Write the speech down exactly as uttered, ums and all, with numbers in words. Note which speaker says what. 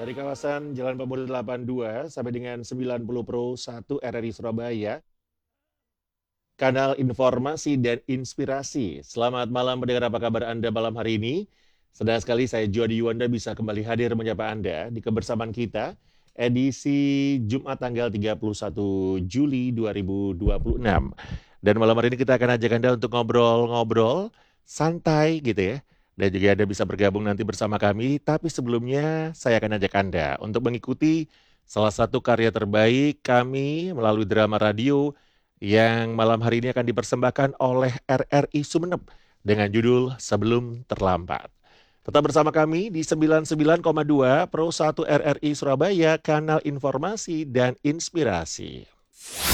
Speaker 1: Dari kawasan Jalan Pemuda delapan puluh dua sampai dengan sembilan puluh Pro satu R R I Surabaya, kanal informasi dan inspirasi. Selamat malam pendengar, apa kabar Anda malam hari ini? Senang sekali saya Jody Yuwanda bisa kembali hadir menyapa Anda di kebersamaan kita edisi Jumat tanggal tiga puluh satu Juli dua ribu dua puluh enam. Dan malam hari ini kita akan ajak Anda untuk ngobrol-ngobrol santai gitu ya. Dan juga Anda bisa bergabung nanti bersama kami. Tapi sebelumnya saya akan ajak Anda untuk mengikuti salah satu karya terbaik kami melalui drama radio yang malam hari ini akan dipersembahkan oleh R R I Sumeneb dengan judul Sebelum Terlambat. Tetap bersama kami di sembilan puluh sembilan koma dua Pro satu R R I Surabaya, kanal informasi dan inspirasi.